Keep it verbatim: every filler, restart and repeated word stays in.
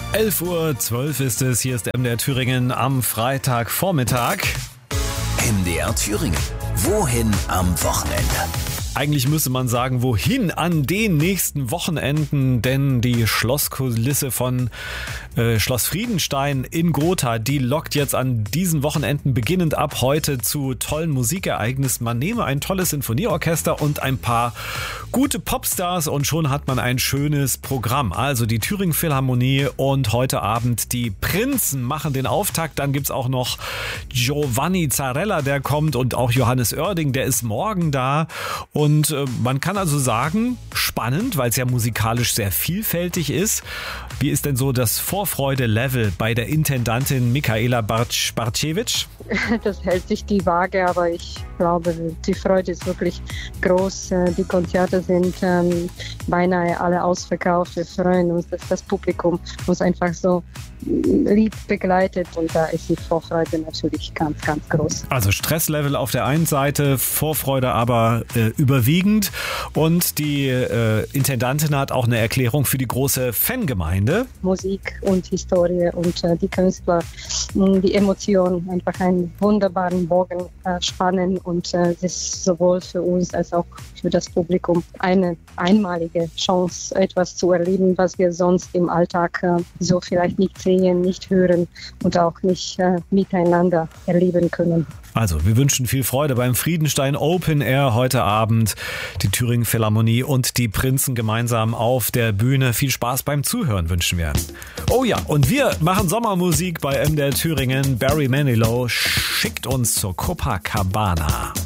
elf Uhr zwölf ist es, hier ist der M D R Thüringen am Freitagvormittag. M D R Thüringen. Wohin am Wochenende? Eigentlich müsste man sagen, wohin an den nächsten Wochenenden, denn die Schlosskulisse von äh, Schloss Friedenstein in Gotha, die lockt jetzt an diesen Wochenenden beginnend ab heute zu tollen Musikereignissen. Man nehme ein tolles Sinfonieorchester und ein paar gute Popstars und schon hat man ein schönes Programm. Also die Thüringen Philharmonie und heute Abend die Prinzen machen den Auftakt. Dann gibt's auch noch Giovanni Zarella, der kommt, und auch Johannes Oerding, der ist morgen da. Und Und man kann also sagen, spannend, weil es ja musikalisch sehr vielfältig ist. Wie ist denn so das Vorfreude-Level bei der Intendantin Michaela Bartschewitsch? Das hält sich die Waage, aber ich glaube, die Freude ist wirklich groß. Die Konzerte sind ähm, beinahe alle ausverkauft. Wir freuen uns, dass das Publikum uns einfach so lieb begleitet, und da ist die Vorfreude natürlich ganz, ganz groß. Also Stresslevel auf der einen Seite, Vorfreude aber äh, überwiegend, und die äh, Intendantin hat auch eine Erklärung für die große Fangemeinde. Musik und Historie und äh, die Künstler, mh, die Emotionen, einfach einen wunderbaren Bogen äh, spannen, und äh, es ist sowohl für uns als auch für das Publikum eine einmalige Chance, etwas zu erleben, was wir sonst im Alltag äh, so vielleicht nicht sehen, nicht hören und auch nicht äh, miteinander erleben können. Also, wir wünschen viel Freude beim Friedenstein Open Air heute Abend. Die Thüringen Philharmonie und die Prinzen gemeinsam auf der Bühne. Viel Spaß beim Zuhören wünschen wir. Oh ja, und wir machen Sommermusik bei M D R Thüringen. Barry Manilow schickt uns zur Copacabana.